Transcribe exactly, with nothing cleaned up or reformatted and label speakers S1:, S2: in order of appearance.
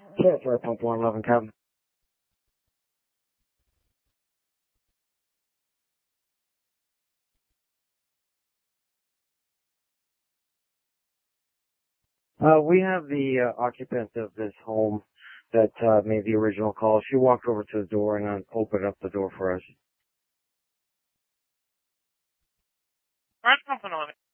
S1: Sure, four point one eleven, Kevin. Uh, we have the uh, occupant of this home that uh, made the original call. She walked over to the door and uh, opened up the door for us.
S2: All right, something on it.